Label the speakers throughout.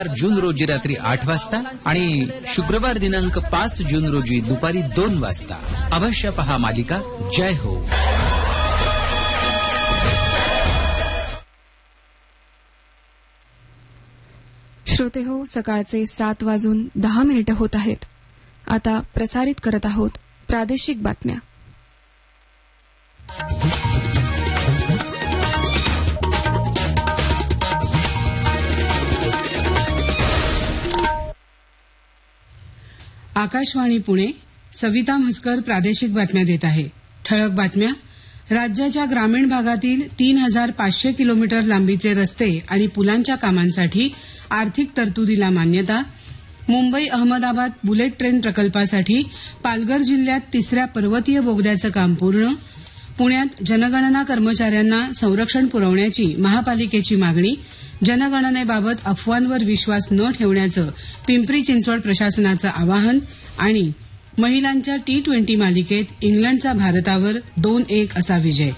Speaker 1: जून रोजी रात्री 8 वाजता आणि शुक्रवार दिनांक 5 जून रोजी दुपारी 2 वाजता अवश्य पहा मालिका जय हो.
Speaker 2: श्रोते हो, सकाळचे 7:10 होत आहेत. आता प्रसारित करत आहोत प्रादेशिक बातम्या.
Speaker 3: आकाशवाणी पुणे. सविता म्हसकर प्रादेशिक बातम्या देत आहे. ठळक बातम्या. राज्याच्या ग्रामीण भागातील 3,500 किलोमीटर लांबीचे रस्ते आणि पुलांच्या कामांसाठी आर्थिक तरतुदीला मान्यता. मुंबई अहमदाबाद बुलेट ट्रेन प्रकल्पासाठी पालघर जिल्ह्यात 3ऱ्या पर्वतीय बोगद्याचं काम पूर्ण. पुण्यात जनगणना कर्मचाऱ्यांना संरक्षण पुरवण्याची महापालिकेची मागणी. जनगणनेबाबत अफवांवर विश्वास न ठेवण्याचं पिंपरी चिंचवड प्रशासनाचं आवाहन. आणि महिलांच्या T20 मालिकेत इंग्लंडचा भारतावर 2-1 असा विजय.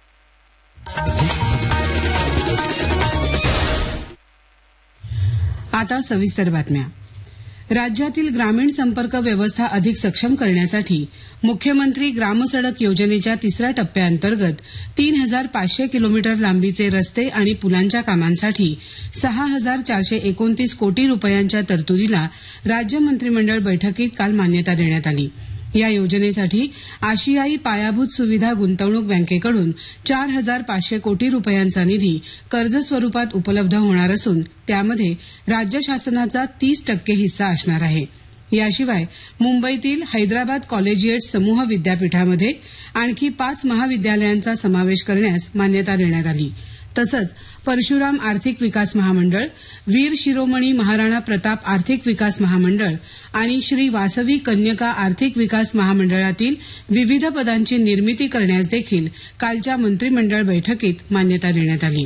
Speaker 3: आता सविस्तर बातम्या. राज्यातील ग्रामीण संपर्क व्यवस्था अधिक सक्षम करण्यासाठी मुख्यमंत्री ग्रामसडक योजनेच्या 3ऱ्या टप्प्याअंतर्गत 3,500 किलोमीटर लांबीचे रस्ते आणि पुलांच्या कामांसाठी 6,429 कोटी रुपयांच्या तरतुदीला राज्य मंत्रिमंडळ बैठकीत काल मान्यता देण्यात आली. या योजनेसाठी आशियाई पायाभूत सुविधा गुंतवणूक बँकेकडून 4,500 कोटी रुपयांचा निधी कर्ज स्वरूपात उपलब्ध होणार असून त्यामध्ये राज्य शासनाचा 30% हिस्सा असणार आहे. याशिवाय मुंबईतील हैदराबाद कॉलेजिएट समूह विद्यापीठामध्ये आणखी 5 महाविद्यालयांचा समावेश करण्यास मान्यता देण्यात आली. तसंच परशुराम आर्थिक विकास महामंडळ, वीर शिरोमणी महाराणा प्रताप आर्थिक विकास महामंडळ आणि श्री वासवी कन्यका आर्थिक विकास महामंडळातील विविध पदांची निर्मिती करण्यास देखील कालच्या मंत्रिमंडळ बैठकीत मान्यता देण्यात आली.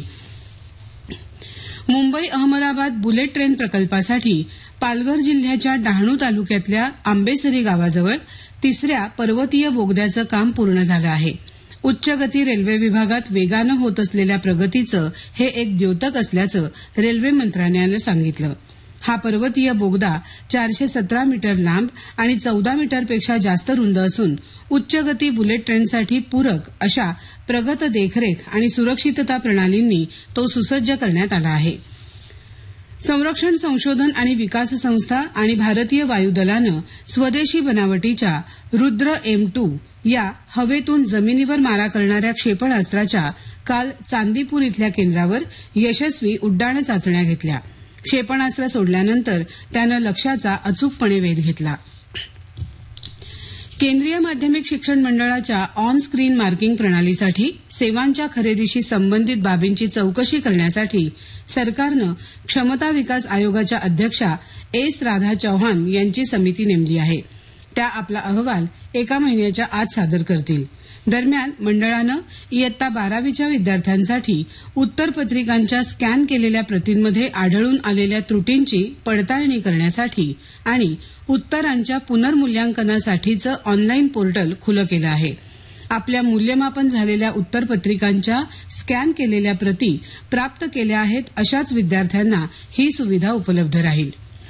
Speaker 3: मुंबई अहमदाबाद बुलेट ट्रेन प्रकल्पासाठी पालघर जिल्ह्याच्या डहाणू तालुक्यातल्या आंबेसरी गावाजवळ 3ऱ्या पर्वतीय बोगद्याचं काम पूर्ण झालं आहे. उच्च गती रेल्वे विभागात वेगानं होत असलेल्या प्रगतीचं हे एक द्योतक असल्याचं रेल्वे मंत्रालयानं सांगितलं. हा पर्वतीय बोगदा 417 मीटर लांब आणि 14 मीटरपेक्षा जास्त रुंद असून उच्च गती बुलेट ट्रेनसाठी पूरक अशा प्रगत देखरेख आणि सुरक्षितता प्रणालींनी तो सुसज्ज करण्यात आला आहे. संरक्षण संशोधन आणि विकास संस्था आणि भारतीय वायुदलानं स्वदेशी बनावटीच्या रुद्र M2 या हवेतून जमिनीवर मारा करणाऱ्या क्षेपणास्त्राच्या काल चांदीपूर इथल्या केंद्रावर यशस्वी उड्डाण चाचण्या घेतल्या. क्षेपणास्त्र सोडल्यानंतर त्यानं लक्ष्याचा अचूकपणे वेध घेतला. केंद्रीय माध्यमिक शिक्षण मंडळाच्या ऑन स्क्रीन मार्किंग प्रणालीसाठी सेवांच्या खरेदीशी संबंधित बाबींची चौकशी करण्यासाठी सरकारनं क्षमता विकास आयोगाच्या अध्यक्षा एस राधा चौहान यांची समिती नेमली आहे. त्या आपला अहवाल 1 महिन्याच्या आत सादर करतील. दरम्यान मंडळानं इयत्ता 12वीच्या विद्यार्थ्यांसाठी उत्तरपत्रिकांच्या स्कॅन केलेल्या प्रतींमध्ये आढळून आलेल्या त्रुटींची पडताळणी करण्यासाठी आणि उत्तरांच्या पुनर्मूल्यांकनासाठीचं ऑनलाईन पोर्टल खुलं केलं आहे. आपल्या मूल्यमापन झालेल्या उत्तरपत्रिकांच्या स्कॅन केलेल्या प्रती प्राप्त केल्या आहेत अशाच विद्यार्थ्यांना ही सुविधा उपलब्ध राहील.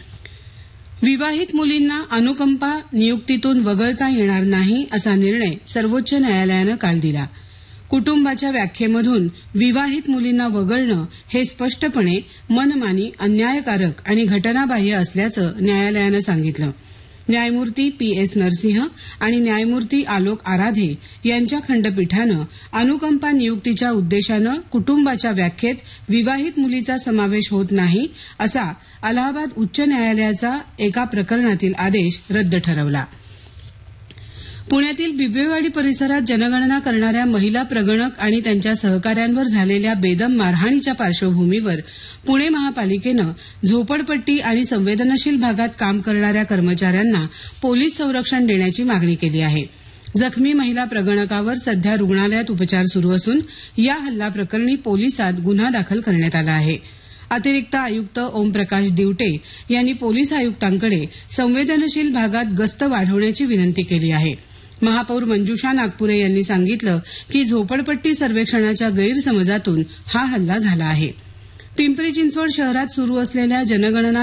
Speaker 3: विवाहित मुलींना अनुकंपा नियुक्तीतून वगळता येणार नाही असा निर्णय सर्वोच्च न्यायालयानं काल दिला. कुटुंबाच्या व्याख्येमधून विवाहित मुलींना वगळणं हे स्पष्टपणे मनमानी, अन्यायकारक आणि घटनाबाह्य असल्याचं न्यायालयानं सांगितलं. न्यायमूर्ती PS नरसिंह आणि न्यायमूर्ती आलोक आराधे यांच्या खंडपीठानं अनुकंपा नियुक्तीच्या उद्देशानं कुटुंबाच्या व्याख्येत विवाहित मुलीचा समावेश होत नाही असा अलाहाबाद उच्च न्यायालयाचा एका प्रकरणातील आदेश रद्द ठरवला. पुण्यातील बिबवेवाडी परिसरात जनगणना करणाऱ्या महिला प्रगणक आणि त्यांच्या सहकाऱ्यांवर झालेल्या बेदम मारहाणीच्या पार्श्वभूमीवर पुणे महापालिकेनं झोपडपट्टी आणि संवेदनशील भागात काम करणाऱ्या कर्मचाऱ्यांना पोलीस संरक्षण देण्याची मागणी केली आहे. जखमी महिला प्रगणकावर सध्या रुग्णालयात उपचार सुरू असून या हल्ल्याप्रकरणी पोलिसात गुन्हा दाखल करण्यात आला आहे. अतिरिक्त आयुक्त ओमप्रकाश दिवटे यांनी पोलीस आयुक्तांकडे संवेदनशील भागात गस्त वाढवण्याची विनंती केली आहे. महापौर मंजुषा नागपुरे यांनी सांगितलं की झोपडपट्टी सर्वेक्षणाच्या गैरसमजातून हा हल्ला झाला आहे. पिंपरी चिंचवड शहरात सुरू असलेल्या जनगणना